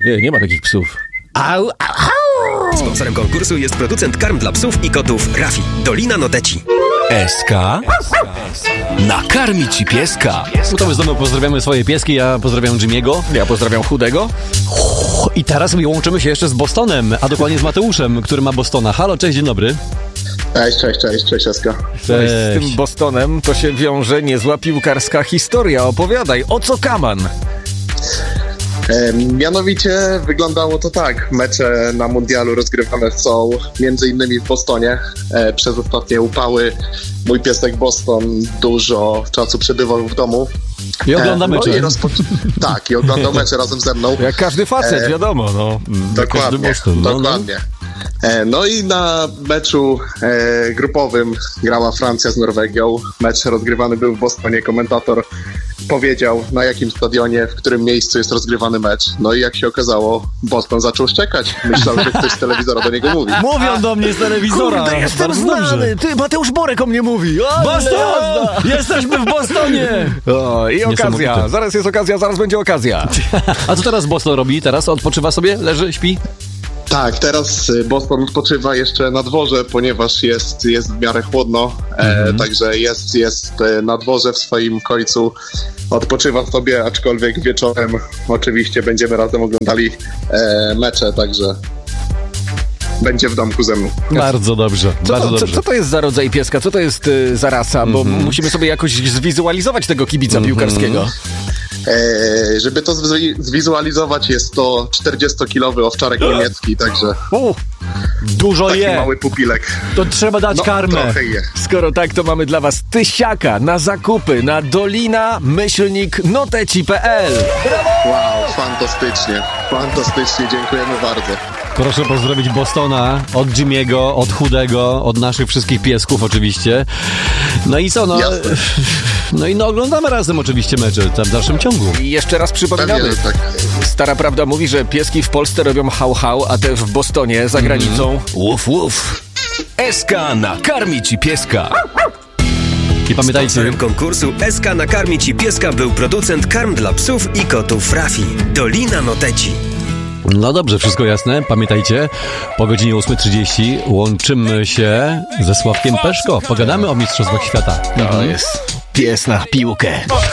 Nie ma takich psów. Au, au, au. Sponsorem konkursu jest producent karm dla psów i kotów Rafi. Dolina Noteci. SK nakarmi ci pieska. No to my znowu pozdrawiamy swoje pieski, ja pozdrawiam Jimmy'ego. Ja pozdrawiam Chudego. I teraz łączymy się jeszcze z Bostonem, a dokładnie z Mateuszem, który ma Bostona. Halo, cześć, dzień dobry. Cześć, Eska. Z tym Bostonem to się wiąże niezła piłkarska historia. Opowiadaj, o co kaman? Mianowicie wyglądało to tak. Mecze na mundialu rozgrywane są między innymi w Bostonie. Przez ostatnie upały mój piesek Boston dużo czasu przebywał w domu. I ogląda mecze. Tak, i oglądał mecze razem ze mną. Jak każdy facet, wiadomo. No. Dokładnie, Boston, dokładnie. No i na meczu grupowym grała Francja z Norwegią. Mecz rozgrywany był w Bostonie. Komentator powiedział, na jakim stadionie, w którym miejscu jest rozgrywany mecz. No i jak się okazało, Boston zaczął szczekać. Myślał, że ktoś z telewizora do niego mówi. Mówią do mnie z telewizora. Kurde, jestem Bardzo znany. dobrze. Ty, Mateusz Borek o mnie mówi. Boston! Jesteśmy w Bostonie! O, i okazja. Niesamowite. Zaraz jest okazja, zaraz będzie okazja. A co teraz Boston robi? Teraz odpoczywa sobie? Leży, śpi? Tak, teraz Boston odpoczywa jeszcze na dworze, ponieważ jest w miarę chłodno, także jest na dworze w swoim końcu, odpoczywa sobie, aczkolwiek wieczorem oczywiście będziemy razem oglądali mecze, także będzie w domku ze mną. Bardzo dobrze, bardzo dobrze. Co to jest za rodzaj pieska? Co to jest za rasa? Bo musimy sobie jakoś zwizualizować tego kibica piłkarskiego. Żeby to zwizualizować, jest to 40-kilowy owczarek niemiecki, także Dużo taki je. mały pupilek. To trzeba dać karmę. Trochę je. Skoro tak, to mamy dla was tysiaka na zakupy na dolina-noteci.pl. Wow, fantastycznie, dziękujemy bardzo. Proszę pozdrowić Bostona od Jimmy'ego, od Chudego, od naszych wszystkich piesków oczywiście. No i co, no oglądamy razem oczywiście mecze tam w dalszym ciągu. I jeszcze raz przypominamy. Pewnie, że tak. Stara prawda mówi, że pieski w Polsce robią hał-hał, a te w Bostonie za granicą Łuf, łuf. SK nakarmi ci pieska. I pamiętajcie, Sponsorem konkursu SK nakarmi ci pieska był producent karm dla psów i kotów Rafi. Dolina Noteci. no dobrze, wszystko jasne. Pamiętajcie, po godzinie 8:30 łączymy się ze Sławkiem Peszko. Pogadamy o Mistrzostwach Świata. to jest pies na piłkę.